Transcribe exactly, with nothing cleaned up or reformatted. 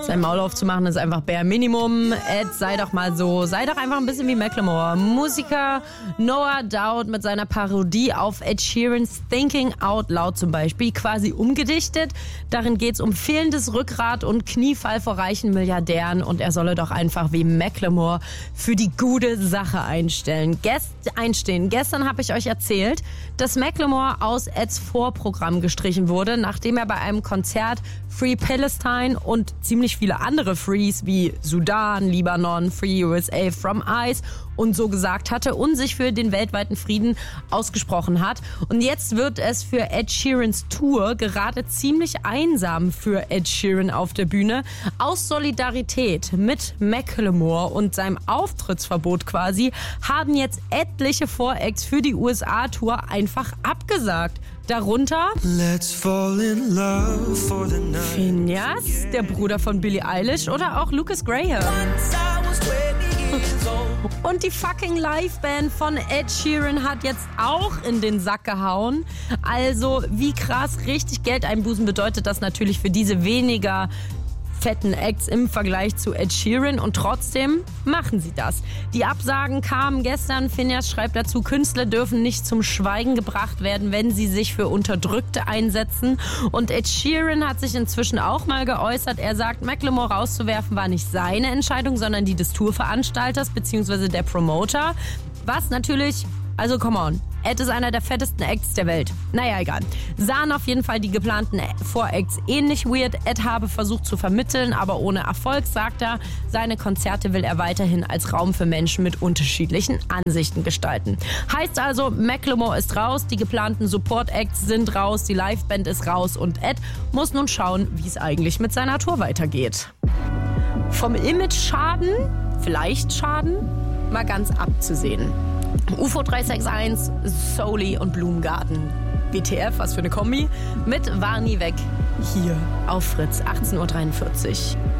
Sein Maul aufzumachen ist einfach bare Minimum. Ed, sei doch mal so. Sei doch einfach ein bisschen wie Macklemore. Musiker Noah Dowd mit seiner Parodie auf Ed Sheerans Thinking Out Loud zum Beispiel quasi umgedichtet. Darin geht es um fehlendes Rückgrat und Kniefall vor reichen Milliardären und er solle doch einfach wie Macklemore für die gute Sache einstellen. Gest einstehen. Gestern habe ich euch erzählt, dass Macklemore aus Eds Vorprogramm gestrichen wurde, nachdem er bei einem Konzert Free Palestine und ziemlich viele andere Frees wie Sudan, Libanon, Free U S A from ICE und so gesagt hatte und sich für den weltweiten Frieden ausgesprochen hat. Und jetzt wird es für Ed Sheerans Tour gerade ziemlich einsam für Ed Sheeran auf der Bühne. Aus Solidarität mit Macklemore und seinem Auftrittsverbot quasi haben jetzt etliche Voracts für die U S A-Tour einfach abgesagt. Darunter Let's fall in love for the night. Finneas, der Bruder von Billie Eilish, oder auch Lucas Graham. Und die fucking Liveband von Ed Sheeran hat jetzt auch in den Sack gehauen. Also wie krass, richtig Geld einbußen bedeutet das natürlich für diese weniger fetten Acts im Vergleich zu Ed Sheeran und trotzdem machen sie das. Die Absagen kamen gestern. Finneas schreibt dazu, Künstler dürfen nicht zum Schweigen gebracht werden, wenn sie sich für Unterdrückte einsetzen. Und Ed Sheeran hat sich inzwischen auch mal geäußert. Er sagt, Macklemore rauszuwerfen war nicht seine Entscheidung, sondern die des Tourveranstalters bzw. der Promoter. Was natürlich, also come on, Ed ist einer der fettesten Acts der Welt. Naja, egal. Sahen auf jeden Fall die geplanten Voracts ähnlich weird. Ed habe versucht zu vermitteln, aber ohne Erfolg, sagt er. Seine Konzerte will er weiterhin als Raum für Menschen mit unterschiedlichen Ansichten gestalten. Heißt also, Macklemore ist raus, die geplanten Support-Acts sind raus, die Liveband ist raus und Ed muss nun schauen, wie es eigentlich mit seiner Tour weitergeht. Vom Image-Schaden, vielleicht Schaden, mal ganz abzusehen. U F O drei sechs eins, Souley und Blumengarten. W T F, was für eine Kombi. Mit War nie weg. Hier auf Fritz, achtzehn Uhr dreiundvierzig.